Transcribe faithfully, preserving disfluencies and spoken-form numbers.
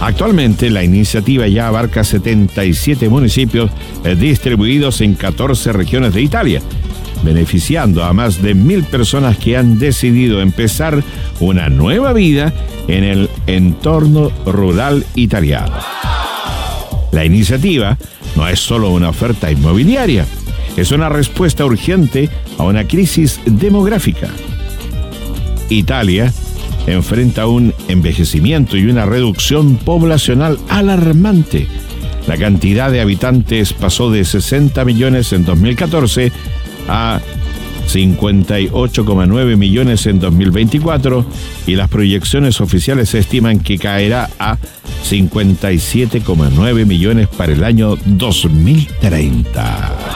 Actualmente la iniciativa ya abarca setenta y siete municipios eh, distribuidos en catorce regiones de Italia, beneficiando a más de mil personas que han decidido empezar una nueva vida en el entorno rural italiano. La iniciativa no es solo una oferta inmobiliaria, es una respuesta urgente a una crisis demográfica. Italia enfrenta un envejecimiento y una reducción poblacional alarmante. La cantidad de habitantes pasó de sesenta millones en dos mil catorce a cincuenta y ocho coma nueve millones en dos mil veinticuatro y las proyecciones oficiales estiman que caerá a cincuenta y siete coma nueve millones para el año dos mil treinta.